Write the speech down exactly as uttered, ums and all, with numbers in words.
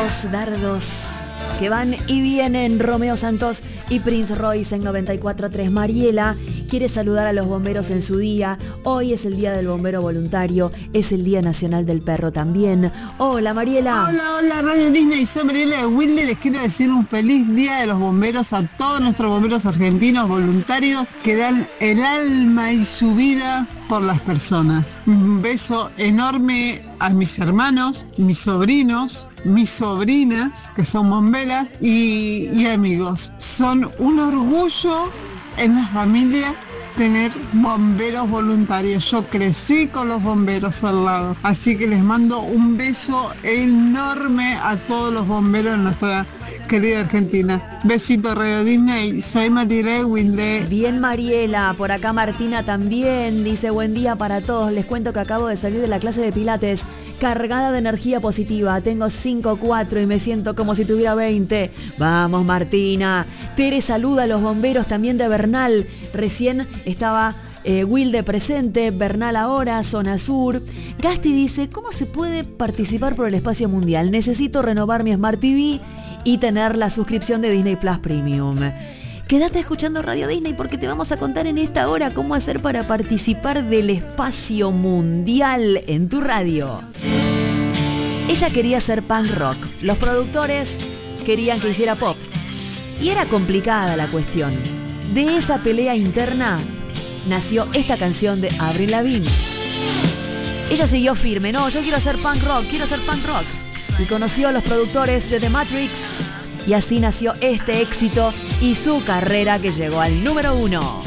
Dardos, dardos que van y vienen. Romeo Santos y Prince Royce en noventa y cuatro punto tres. Mariela quiere saludar a los bomberos en su día. Hoy es el día del bombero voluntario, es el Día Nacional del Perro también. Hola, Mariela. Hola, hola, Radio Disney, soy Mariela de Wilde. Les quiero decir un feliz Día de los Bomberos a todos nuestros bomberos argentinos voluntarios que dan el alma y su vida por las personas. Un beso enorme a mis hermanos, mis sobrinos, mis sobrinas, que son bomberas, y, y amigos. Son un orgullo en la familia tener bomberos voluntarios. Yo crecí con los bomberos al lado, así que les mando un beso enorme a todos los bomberos de nuestra querida Argentina. Besito, Radio Disney, soy Mariela Wilde. Bien, Mariela, por acá Martina también dice buen día para todos. Les cuento que acabo de salir de la clase de pilates cargada de energía positiva. Tengo cinco cuatro y me siento como si tuviera veinte. Vamos, Martina. Tere saluda a los bomberos también de Bernal. Recién estaba eh, Wilde presente, Bernal ahora, Zona Sur. Gasti dice, ¿cómo se puede participar por el espacio mundial? Necesito renovar mi Smart T V y tener la suscripción de Disney Plus Premium. Quédate escuchando Radio Disney porque te vamos a contar en esta hora cómo hacer para participar del espacio mundial en tu radio. Ella quería hacer punk rock. Los productores querían que hiciera pop. Y era complicada la cuestión. De esa pelea interna nació esta canción de Avril Lavigne. Ella siguió firme. No, yo quiero hacer punk rock, quiero hacer punk rock. Y conoció a los productores de The Matrix. Y así nació este éxito y su carrera que llegó al número uno.